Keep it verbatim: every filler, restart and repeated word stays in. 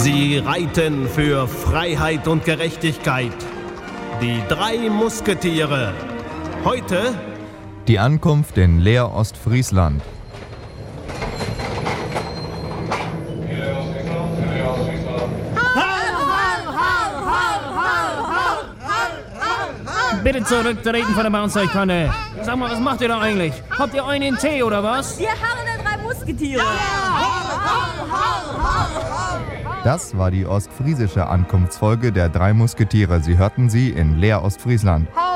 Sie reiten für Freiheit und Gerechtigkeit. Die drei Musketiere. Heute die Ankunft in Leer Ostfriesland. Bitte zurücktreten von der Bahnsteigkanne. Sag mal, was macht ihr da eigentlich? Habt ihr einen Tee oder was? Wir harren der drei Musketiere. Das war die ostfriesische Ankunftsfolge der drei Musketiere. Sie hörten sie in Leer Ostfriesland.